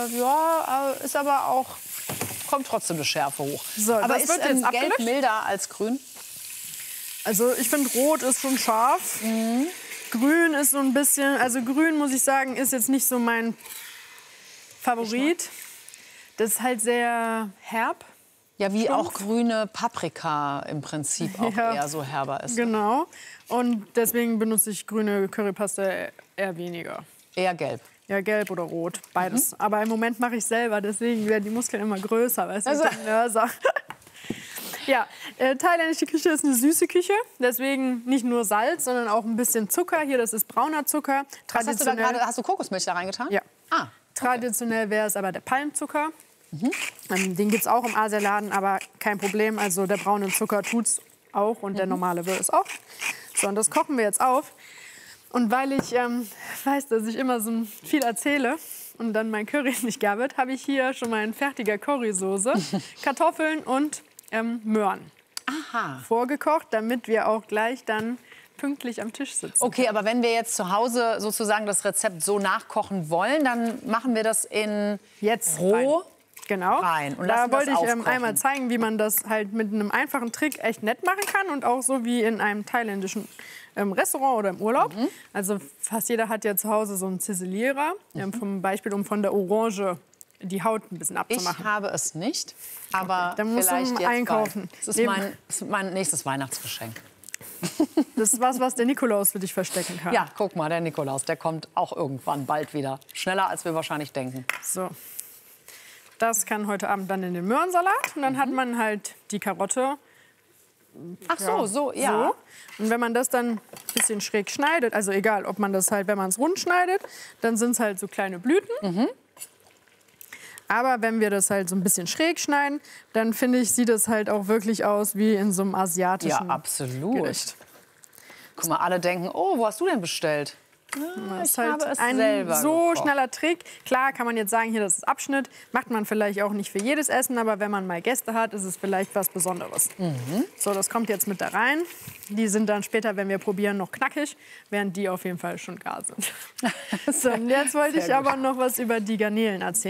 ja, ist aber auch, kommt trotzdem eine Schärfe hoch. So, aber das ist wird jetzt Gelb abgelöscht? milder als Grün? Also ich finde, Rot ist schon scharf. Grün ist so ein bisschen, also Grün, muss ich sagen, ist jetzt nicht so mein Favorit. Das ist halt sehr herb. Ja, wie Stumpf. auch grüne Paprika im Prinzip auch Ja. eher so herber ist. Genau. Und deswegen benutze ich grüne Currypaste eher weniger. Eher gelb. Ja, gelb oder rot, beides. Aber im Moment mache ich selber, deswegen werden die Muskeln immer größer, weißt du, Also- mit dem Mörser. Ja, thailändische Küche ist eine süße Küche, deswegen nicht nur Salz, sondern auch ein bisschen Zucker. Hier, das ist brauner Zucker. Was hast du da gerade? Hast du Kokosmilch da reingetan? Ja. Ah, Traditionell wäre es aber der Palmzucker. Den gibt es auch im Asialaden, aber kein Problem. Also der braune Zucker tut es auch und der normale will es auch. So, und das kochen wir jetzt auf. Und weil ich weiß, dass ich immer so viel erzähle und dann mein Curry nicht gar wird, habe ich hier schon mal ein fertiger Currysoße, Kartoffeln und Möhren aha. vorgekocht, damit wir auch gleich dann pünktlich am Tisch sitzen. Okay, aber wenn wir jetzt zu Hause sozusagen das Rezept so nachkochen wollen, dann machen wir das in Jetzt roh Genau. rein und da lassen das wollte ich aufkochen. einmal zeigen, wie man das halt mit einem einfachen Trick echt nett machen kann und auch so wie in einem thailändischen Restaurant oder im Urlaub. Also fast jeder hat ja zu Hause so einen Ziselierer, vom Beispiel, um von der Orange die Haut ein bisschen Ich abzumachen. habe es nicht, aber Dann musst du vielleicht jetzt einkaufen. bald. Das ist mein nächstes Weihnachtsgeschenk. Das ist was der Nikolaus für dich verstecken kann. Ja, guck mal, der Nikolaus, der kommt auch irgendwann bald wieder. Schneller, als wir wahrscheinlich denken. So. Das kann heute Abend dann in den Möhrensalat. Und dann hat man halt die Karotte. Ach so, ja. So. Und wenn man das dann ein bisschen schräg schneidet, also egal, ob man das halt, wenn man es rund schneidet, dann sind es halt so kleine Blüten. Aber wenn wir das halt so ein bisschen schräg schneiden, dann finde ich, sieht es halt auch wirklich aus wie in so einem asiatischen Ja, absolut. Gericht. Guck mal, alle denken, oh, wo hast du denn bestellt? Das ist Ich halt habe es ein selber so gekocht. schneller Trick. Klar kann man jetzt sagen, hier, das ist Abschnitt. Macht man vielleicht auch nicht für jedes Essen, aber wenn man mal Gäste hat, ist es vielleicht was Besonderes. So, das kommt jetzt mit da rein. Die sind dann später, wenn wir probieren, noch knackig, während die auf jeden Fall schon gar sind. So, und jetzt wollte ich aber noch was über die Garnelen erzählen.